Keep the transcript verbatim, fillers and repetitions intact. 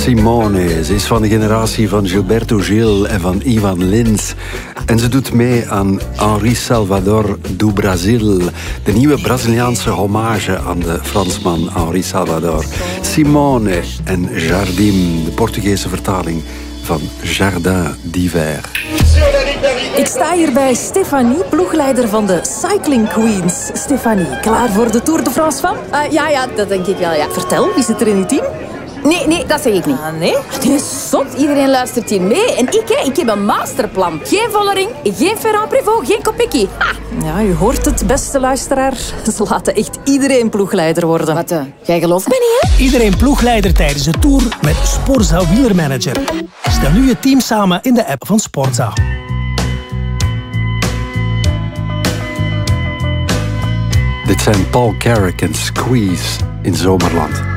Simone. Ze is van de generatie van Gilberto Gil en van Ivan Lins. En ze doet mee aan Henri Salvador do Brasil. De nieuwe Braziliaanse hommage aan de Fransman Henri Salvador. Simone en Jardim, de Portugese vertaling van Jardin d'hiver. Ik sta hier bij Stefanie, ploegleider van de Cycling Queens. Stefanie, klaar voor de Tour de France van? Uh, ja, ja, dat denk ik wel, ja. Vertel, wie zit er in uw team? Nee, nee, dat zeg ik niet. Ah, nee? Die is zot. Iedereen luistert hier mee. En ik, hè, ik heb een masterplan. Geen Vollering, geen Ferrand-Prévot, geen Kopecky. Ha! Ja, u hoort het, beste luisteraar. Ze laten echt iedereen ploegleider worden. Wat, uh, jij gelooft me niet, hè? Iedereen ploegleider tijdens de Tour met Sporza Wielermanager. Stel nu je team samen in de app van Sporza. Dit zijn Paul Carrack en Squeeze in Zomerland.